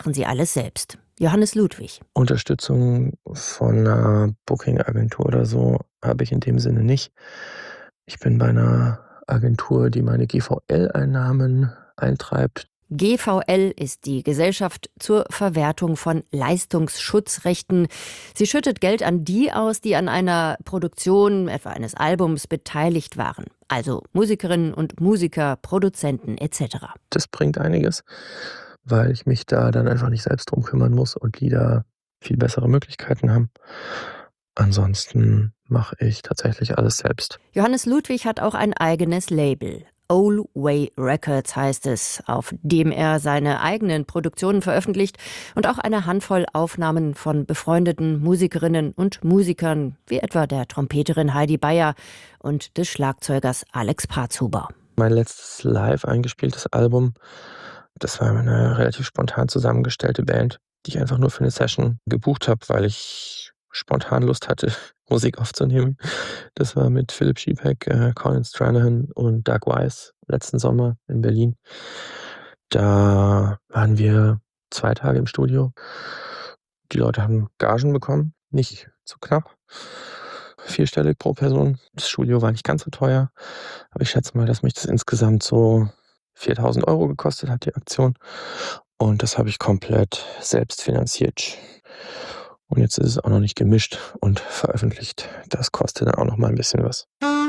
machen sie alles selbst. Johannes Ludwig. Unterstützung von einer Booking-Agentur oder so habe ich in dem Sinne nicht. Ich bin bei einer Agentur, die meine GVL-Einnahmen eintreibt. GVL ist die Gesellschaft zur Verwertung von Leistungsschutzrechten. Sie schüttet Geld an die aus, die an einer Produktion, etwa eines Albums, beteiligt waren. Also Musikerinnen und Musiker, Produzenten etc. Das bringt einiges, weil ich mich da dann einfach nicht selbst drum kümmern muss und die da viel bessere Möglichkeiten haben. Ansonsten mache ich tatsächlich alles selbst. Johannes Ludwig hat auch ein eigenes Label. Old Way Records heißt es, auf dem er seine eigenen Produktionen veröffentlicht und auch eine Handvoll Aufnahmen von befreundeten Musikerinnen und Musikern, wie etwa der Trompeterin Heidi Beyer und des Schlagzeugers Alex Parzhuber. Mein letztes live eingespieltes Album, das war eine relativ spontan zusammengestellte Band, die ich einfach nur für eine Session gebucht habe, weil ich spontan Lust hatte, Musik aufzunehmen. Das war mit Philipp Schiebeck, Colin Stranahan und Doug Weiss letzten Sommer in Berlin. Da waren wir 2 Tage im Studio. Die Leute haben Gagen bekommen, nicht zu knapp. Vierstellig pro Person. Das Studio war nicht ganz so teuer, aber ich schätze mal, dass mich das insgesamt so 4.000 € gekostet hat, die Aktion. Und das habe ich komplett selbst finanziert. Und jetzt ist es auch noch nicht gemischt und veröffentlicht. Das kostet dann auch noch mal ein bisschen was.